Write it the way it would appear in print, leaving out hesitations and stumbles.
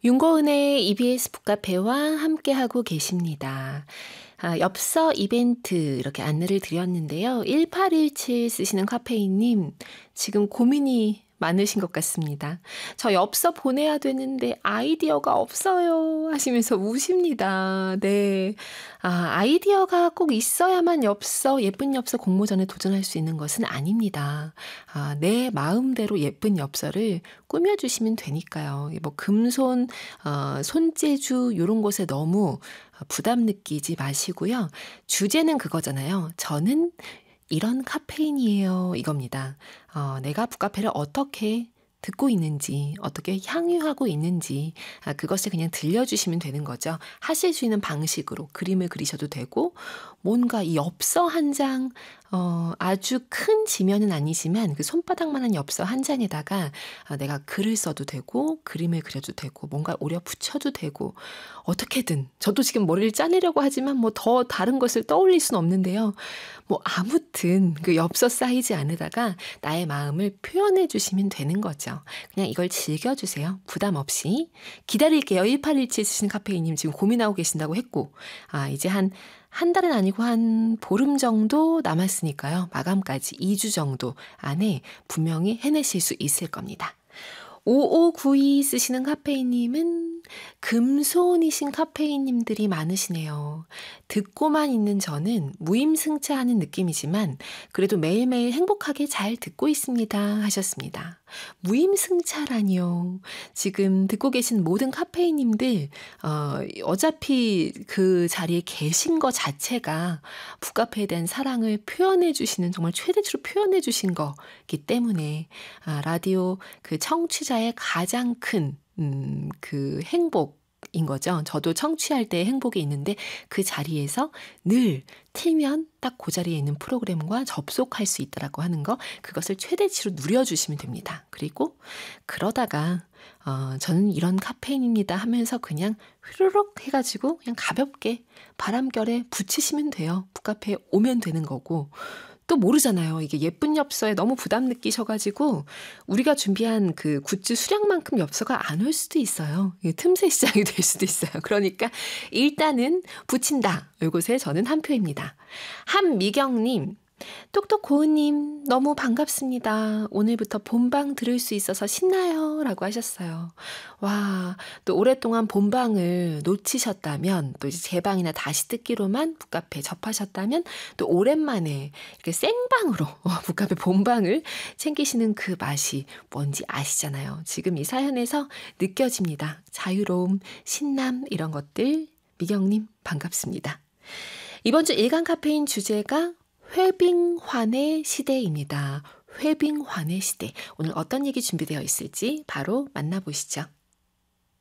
윤고은의 EBS 북카페와 함께하고 계십니다. 엽서 이벤트 이렇게 안내를 드렸는데요. 1817 쓰시는 카페인님, 지금 고민이 많으신 것 같습니다. 저 엽서 보내야 되는데 아이디어가 없어요 하시면서 우십니다. 네. 아이디어가 꼭 있어야만 예쁜 엽서 공모전에 도전할 수 있는 것은 아닙니다. 내 마음대로 예쁜 엽서를 꾸며주시면 되니까요. 뭐 금손, 손재주 요런 곳에 너무 부담 느끼지 마시고요. 주제는 그거잖아요. 저는 이런 카페인이에요. 이겁니다. 내가 북카페를 어떻게 듣고 있는지, 어떻게 향유하고 있는지, 그것을 그냥 들려주시면 되는 거죠. 하실 수 있는 방식으로 그림을 그리셔도 되고, 뭔가 이 엽서 한 장, 아주 큰 지면은 아니지만 그 손바닥만한 엽서 한 장에다가 내가 글을 써도 되고, 그림을 그려도 되고, 뭔가 오려 붙여도 되고, 어떻게든. 저도 지금 머리를 짜내려고 하지만 뭐 더 다른 것을 떠올릴 수는 없는데요. 뭐 아무튼 그 엽서 사이즈 안에다가 나의 마음을 표현해 주시면 되는 거죠. 그냥 이걸 즐겨주세요. 부담 없이. 기다릴게요. 1817 쓰신 카페인님 지금 고민하고 계신다고 했고, 이제 한 달은 아니고 한 보름 정도 남았으니까요. 마감까지 2주 정도 안에 분명히 해내실 수 있을 겁니다. 5592 쓰시는 카페인님은 금손이신 카페인님들이 많으시네요. 듣고만 있는 저는 무임승차하는 느낌이지만 그래도 매일매일 행복하게 잘 듣고 있습니다 하셨습니다. 무임승차라니요. 지금 듣고 계신 모든 카페인님들 어차피 그 자리에 계신 것 자체가 북카페에 대한 사랑을 표현해 주시는 정말 최대치로 표현해 주신 거기 때문에 라디오 그 청취자의 가장 큰 그 행복인 거죠. 저도 청취할 때 행복이 있는데 그 자리에서 늘 틀면 딱 그 자리에 있는 프로그램과 접속할 수 있다라고 하는 거, 그것을 최대치로 누려주시면 됩니다. 그리고 그러다가 저는 이런 카페인입니다 하면서 그냥 휘르륵 해가지고 그냥 가볍게 바람결에 붙이시면 돼요. 북카페에 오면 되는 거고. 또 모르잖아요. 이게 예쁜 엽서에 너무 부담 느끼셔가지고 우리가 준비한 그 굿즈 수량만큼 엽서가 안 올 수도 있어요. 틈새 시장이 될 수도 있어요. 그러니까 일단은 붙인다. 이곳에 저는 한 표입니다. 한미경님. 똑똑 고은님 너무 반갑습니다. 오늘부터 본방 들을 수 있어서 신나요 라고 하셨어요. 와, 또 오랫동안 본방을 놓치셨다면, 또 이제 재방이나 다시 듣기로만 북카페 접하셨다면 또 오랜만에 이렇게 생방으로 북카페 본방을 챙기시는 그 맛이 뭔지 아시잖아요. 지금 이 사연에서 느껴집니다. 자유로움, 신남 이런 것들. 미경님 반갑습니다. 이번 주 일간 카페인 주제가 회빙환의 시대입니다. 회빙환의 시대. 오늘 어떤 얘기 준비되어 있을지 바로 만나보시죠.